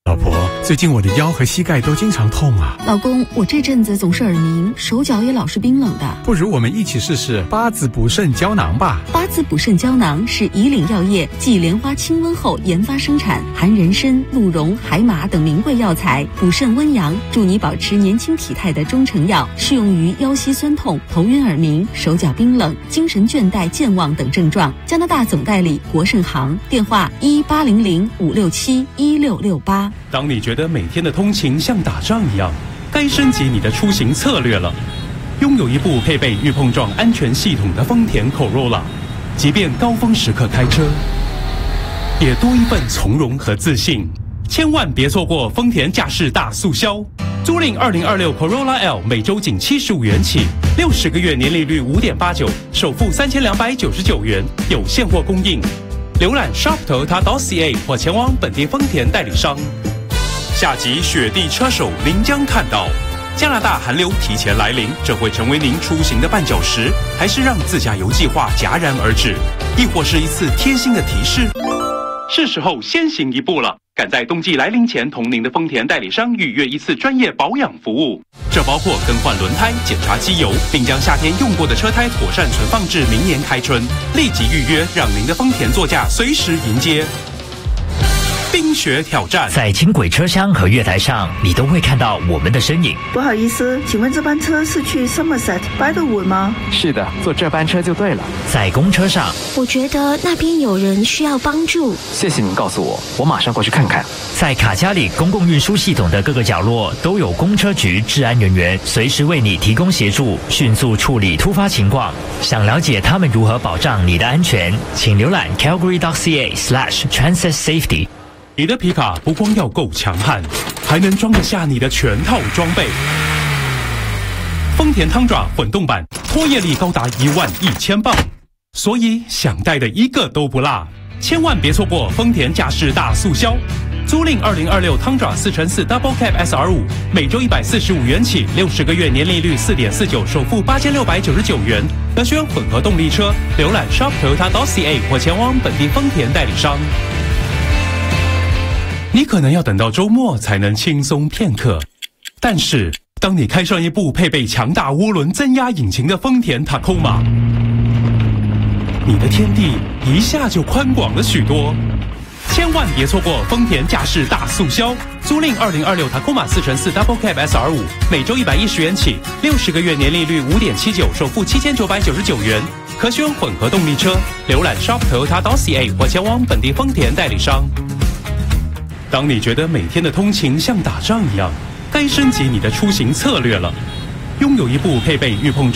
老婆，最近我的腰和膝盖都经常痛啊。 老公，我这阵子总是耳鸣，手脚也老是冰冷的。 不如我们一起试试八字补肾胶囊吧。 八字补肾胶囊是以岭药业继莲花清瘟后研发生产，含人参、鹿茸、海马等名贵药材，补肾温阳，助你保持年轻体态的中成药，适用于腰膝酸痛、头晕耳鸣、手脚冰冷、精神倦怠健忘等症状。加拿大总代理国盛行，电话1800-567-1668。 当你觉得每天的通勤像打仗一样，该升级你的出行策略了。拥有一部配备预碰撞安全系统的丰田 Corolla， 即便高峰时刻开车，也多一份从容和自信。千万别错过丰田驾驶大促销，租赁2026 Corolla L 每周仅75元起，60个月年利率5.89%，首付3299元，有现货供应。浏览 shop.toyota.ca 或前往本地丰田代理商。下集雪地车手您将看到，加拿大寒流提前来临，这会成为您出行的绊脚石，还是让自驾游计划戛然而止，亦或是一次贴心的提示？是时候先行一步了，赶在冬季来临前同您的丰田代理商预约一次专业保养服务，这包括更换轮胎、检查机油，并将夏天用过的车胎妥善存放至明年开春。立即预约，让您的丰田座驾随时迎接冰雪挑战。 在轻轨车厢和月台上，你都会看到我们的身影。 不好意思，请问这班车是去 Somerset Bridlewood 吗？ 是的，坐这班车就对了。 在公车上， 我觉得那边有人需要帮助。 谢谢您告诉我，我马上过去看看。 在卡加里公共运输系统的各个角落，都有公车局治安人员随时为你提供协助，迅速处理突发情况。想了解他们如何保障你的安全，请浏览 calgary.ca/transit-safety。 你的皮卡不光要够强悍，还能装得下你的全套装备。丰田汤爪混动版，拖曳力高达11000磅，所以想带的一个都不落。千万别错过丰田驾驶大促销，租赁2026汤爪4x4 Double Cab SR5，每周145元起，60个月年利率4.49%，首付8699元。可选混合动力车，浏览 shop.toyota.ca 或前往本地丰田代理商。你可能要等到周末才能轻松片刻，但是当你开上一部配备强大涡轮增压引擎的丰田 Tacoma， 你的天地一下就宽广了许多。千万别错过丰田驾驶大促销，租赁2026 Tacoma 4x4 Double Cab SR5，每周110元起，60个月年利率5.79%，首付7999元。可选混合动力车，浏览 shop.toyota.ca 或前往本地丰田代理商。当你觉得每天的通勤像打仗一样，该升级你的出行策略了。拥有一部配备预碰撞